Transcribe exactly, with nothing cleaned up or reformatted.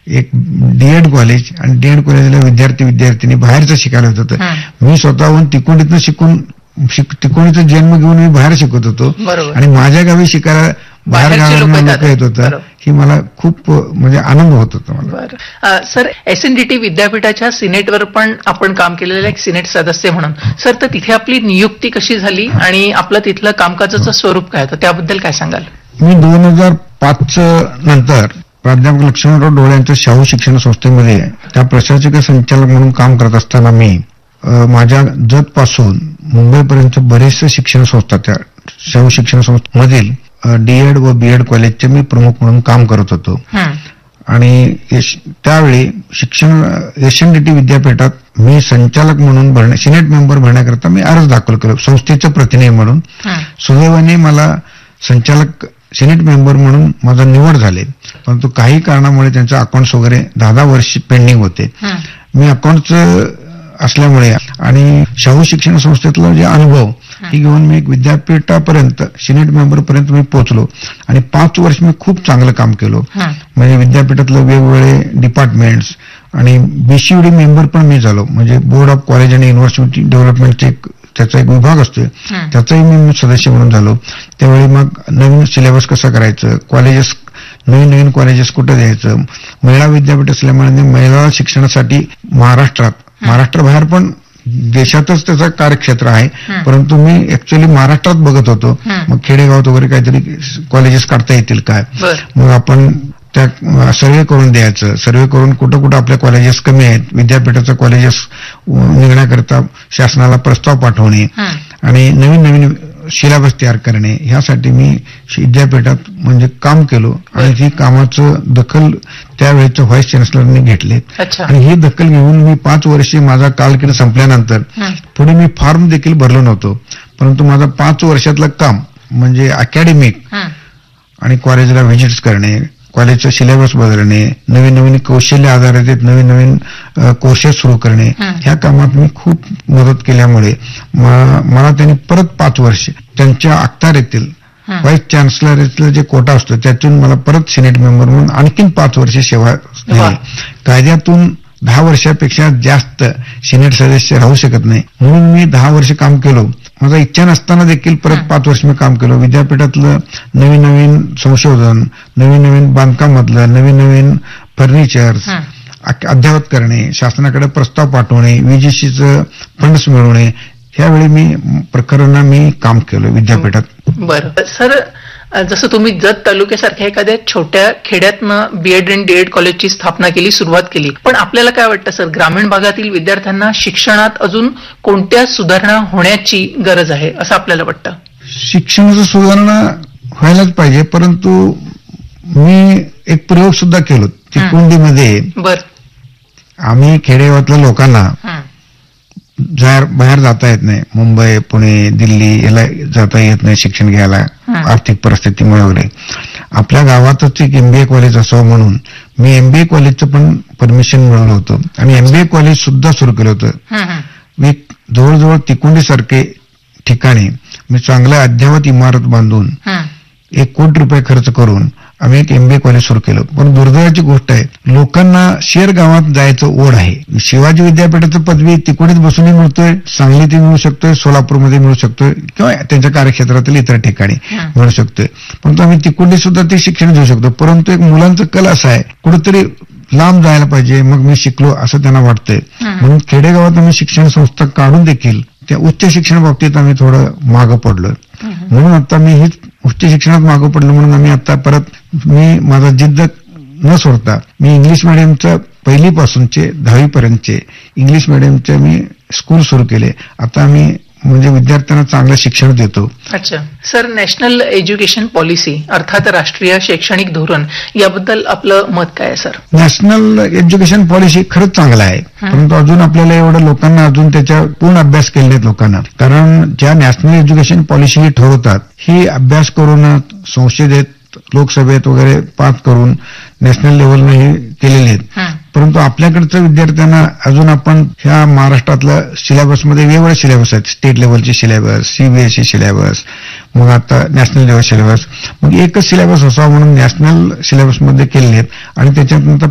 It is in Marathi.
एक डीएड कॉलेज आणि डीएड कॉलेजला विद्यार्थी विद्यार्थिनी बाहेरचं शिकायला होत होतं. मी स्वतःहून तिकोणीतनं शिकून तिकोणीचा जन्म घेऊन मी बाहेर शिकत होतो आणि माझ्या गावी शिकायला बाहेर गावाला लोक येत होतं. ही मला खूप म्हणजे आनंद होत होता मला. सर, एसएनडीटी विद्यापीठाच्या सिनेटवर पण आपण काम केलेलं एक सिनेट सदस्य म्हणून. सर, तर तिथे आपली नियुक्ती कशी झाली आणि आपलं तिथलं कामकाजाचं स्वरूप काय होतं त्याबद्दल काय सांगाल? मी दोन हजार पाच नंतर प्राध्यापक लक्ष्मणराव ढोळे यांच्या शाहू शिक्षण संस्थेमध्ये त्या प्रशासकीय संचालक म्हणून काम करत असताना मी माझ्या जतपासून मुंबईपर्यंत बरेचसे शिक्षण संस्था त्या शाहू शिक्षण संस्थेमधील डीएड व बीएड कॉलेजचे मी प्रमुख म्हणून काम करत होतो. आणि त्यावेळी शिक्षण एसएनडीटी विद्यापीठात मी संचालक म्हणून भरणे सिनेट मेंबर भरण्याकरता मी अर्ज दाखल केला संस्थेचे प्रतिनिधी म्हणून. सुदैवाने मला संचालक सिनेट मेंबर म्हणून माझा निवड झाले, परंतु काही कारणामुळे त्यांचे अकाउंट्स वगैरे दहा दहा वर्ष पेंडिंग होते. मी अकाउंट्स असल्यामुळे आणि शाहू शिक्षण संस्थेतला जे अनुभव ही घेऊन मी एक विद्यापीठापर्यंत सिनेट मेंबर पर्यंत मी पोहोचलो आणि पाच वर्ष मी खूप चांगलं काम केलो. म्हणजे विद्यापीठातलं वेगवेगळे डिपार्टमेंट्स आणि बीसीयूडी मेंबर पण मी झालो. म्हणजे बोर्ड ऑफ कॉलेज आणि युनिव्हर्सिटी डेव्हलपमेंटचे एक त्याचा एक विभाग असतोय, त्याचाही मी सदस्य म्हणून झालो. त्यावेळी मग नवीन सिलेबस कसं करायचं, कॉलेजेस नवीन नवीन कॉलेजेस कुठं द्यायचं, महिला विद्यापीठ असल्यामुळे महिला शिक्षणासाठी महाराष्ट्रात महाराष्ट्राबाहेर पण देशातच त्याचं कार्यक्षेत्र आहे, परंतु मी ऍक्च्युअली महाराष्ट्रात बघत होतो. मग खेडेगावात वगैरे काहीतरी कॉलेजेस काढता येतील काय, मग आपण त्या सर्वे करून द्यायचं. सर्वे करून कुठं कुठं आपल्या कॉलेजेस कमी आहेत, विद्यापीठाचं कॉलेजेस निघण्याकरता शासनाला प्रस्ताव पाठवणे आणि नवीन नवीन सिलेबस तयार करणे, ह्यासाठी मी विद्यापीठात म्हणजे काम केलो. आणि ही कामाचं दखल त्यावेळेच्या व्हाईस चान्सलरने घेतले आणि ही दखल घेऊन मी पाच वर्षे माझा कालखंड संपल्यानंतर पुढे मी फॉर्म देखील भरलो नव्हतो, परंतु माझा पाच वर्षातलं काम म्हणजे अकॅडमिक आणि कॉलेजला व्हिजिट्स करणे, कॉलेजचं सिलेबस बदलणे, नवीन नवीन कौशल्य आधारित नवीन नवीन कोर्सेस सुरू करणे, ह्या कामात मी खूप मदत केल्यामुळे मला त्यांनी परत पाच वर्ष त्यांच्या अखत्यारीतील व्हाईस चान्सलरचं जे कोटा असतो त्यातून मला परत सिनेट मेंबर म्हणून आणखीन पाच वर्ष सेवा दिली. कायद्यातून दहा वर्षापेक्षा जास्त सिनेट सदस्य राहू शकत नाही, म्हणून मी दहा वर्ष काम केलो. माझा इच्छा नसताना देखील परत पाच वर्ष मी काम केलं. विद्यापीठातलं नवीन नवीन संशोधन, नवीन नवीन बांधकामातलं नवीन नवीन फर्निचर अद्ययावत करणे, शासनाकडे प्रस्ताव पाठवणे, वीजीसीचं फंड्स मिळवणे, ह्यावेळी मी प्रकरणात मी काम केलं विद्यापीठात. बरं सर, जसं तुम्ही जत तालुक्यासारख्या एखाद्या छोट्या खेड्यातनं बीएड आणि डीएड कॉलेजची स्थापना केली, सुरुवात केली, पण आपल्याला काय वाटतं सर, ग्रामीण भागातील विद्यार्थ्यांना शिक्षणात अजून कोणत्या सुधारणा होण्याची गरज आहे असं आपल्याला वाटतं? शिक्षणाचं सुधारणा व्हायलाच पाहिजे, परंतु मी एक प्रयोग सुद्धा केलो तिकोंडीमध्ये. बरं, आम्ही खेडेगावातल्या लोकांना बाहेर जाता येत नाही, मुंबई पुणे दिल्ली याला जाता येत नाही शिक्षण घ्यायला आर्थिक परिस्थितीमुळे वगैरे. आपल्या गावातच एक एमबीए कॉलेज असावं म्हणून मी एमबीए कॉलेजचं पण परमिशन मिळवलं होतं आणि एमबीए कॉलेज सुद्धा सुरू केलं होतं. मी जवळजवळ तिकोंडी सारखे ठिकाणी मी चांगल्या अद्ययावत इमारत बांधून एक कोटी रुपये खर्च करून आम्ही एक एमबीए कॉलेज सुरू केलं. पण दुर्दैवाची गोष्ट आहे, लोकांना शेर गावात जायचं ओढ आहे. शिवाजी विद्यापीठाचं पदवी तिकोडीत बसूनही मिळतोय, सांगलीतही मिळू शकतोय, सोलापूरमध्ये मिळू शकतोय किंवा त्यांच्या कार्यक्षेत्रातील इतर ठिकाणी मिळू शकतोय, परंतु आम्ही तिकोडी सुद्धा ते शिक्षण घेऊ शकतो. परंतु एक मुलांचं कल असं आहे, कुठेतरी लांब जायला पाहिजे, मग मी शिकलो असं त्यांना वाटतंय. म्हणून खेडेगावात आम्ही शिक्षण संस्था काढून देखील त्या उच्च शिक्षण बाबतीत आम्ही थोडं मागं पडलोय. म्हणून आता मी हीच उच्च शिक्षणात मागं पडलो म्हणून आम्ही आता परत मी माझा जिद्द न सोडता मी इंग्लिश मिडियमचं पहिलीपासूनचे दहावीपर्यंतचे इंग्लिश मिडियमचे मी स्कूल सुरू केले. आता आम्ही म्हणजे विद्यार्थ्यांना चांगलं शिक्षण देतो. अच्छा सर, नॅशनल एज्युकेशन पॉलिसी अर्थात राष्ट्रीय शैक्षणिक धोरण याबद्दल आपलं मत काय आहे सर? नॅशनल एज्युकेशन पॉलिसी खरंच चांगलं आहे, परंतु अजून आपल्याला एवढं लोकांना अजून त्याच्या पूर्ण अभ्यास केले नाहीत लोकांना. कारण ज्या नॅशनल एज्युकेशन पॉलिसी ठरवतात ही अभ्यास करून संसदेत लोकसभेत वगैरे पास करून नॅशनल लेवलने हे केलेले आहेत, परंतु आपल्याकडच्या विद्यार्थ्यांना अजून आपण ह्या महाराष्ट्रातल्या सिलेबसमध्ये वेगवेगळे सिलेबस आहेत. स्टेट लेवलचे सिलेबस, सीबीएसई सिलेबस, मग आता नॅशनल लेवल सिलेबस, मग एकच सिलेबस असावा म्हणून नॅशनल सिलेबसमध्ये केलेले आहेत आणि त्याच्यानंतर